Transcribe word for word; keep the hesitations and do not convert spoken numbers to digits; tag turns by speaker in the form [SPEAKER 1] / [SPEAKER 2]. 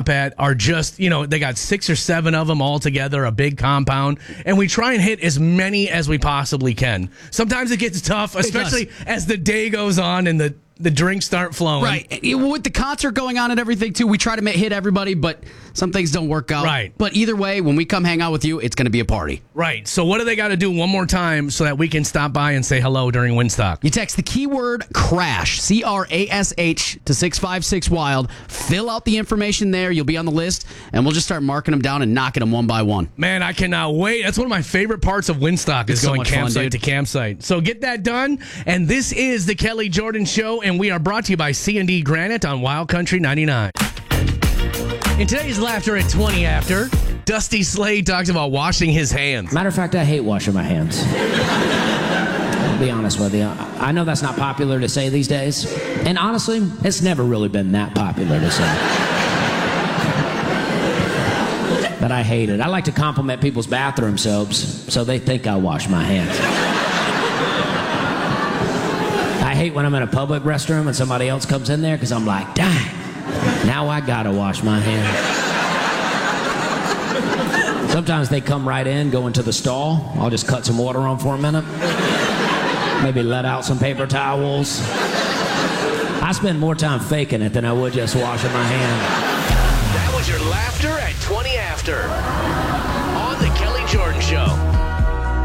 [SPEAKER 1] stop at are just, you know, they got six or seven of them all together, a big compound, and we try and hit as many as we possibly can. Sometimes it gets tough, especially as the day goes on and the The drinks start flowing.
[SPEAKER 2] Right. With the concert going on and everything, too, we try to hit everybody, but some things don't work out.
[SPEAKER 1] Right.
[SPEAKER 2] But either way, when we come hang out with you, it's going to be a party.
[SPEAKER 1] Right. So what do they got to do one more time so that we can stop by and say hello during Winstock?
[SPEAKER 2] You text the keyword CRASH, C R A S H, to six five six wild. Fill out the information there. You'll be on the list, and we'll just start marking them down and knocking them one by one.
[SPEAKER 1] Man, I cannot wait. That's one of my favorite parts of Winstock is
[SPEAKER 2] It's so
[SPEAKER 1] going
[SPEAKER 2] much fun,
[SPEAKER 1] campsite
[SPEAKER 2] dude.
[SPEAKER 1] to campsite. So get that done. And this is the Kelly Jordan Show, and we are brought to you by C and D Granite on Wild Country ninety-nine. In today's Laughter at twenty After, Dusty Slade talks about washing his hands.
[SPEAKER 3] Matter of fact, I hate washing my hands. I'll be honest with you. I know that's not popular to say these days. And honestly, it's never really been that popular to say. But I hate it. I like to compliment people's bathroom soaps so they think I wash my hands. I hate when I'm in a public restroom and somebody else comes in there because I'm like, dang, now I gotta wash my hands. Sometimes they come right in, go into the stall. I'll just cut some water on for a minute. Maybe let out some paper towels. I spend more time faking it than I would just washing my hands.
[SPEAKER 4] That was your Laughter at twenty After on the Kelly Jordan Show.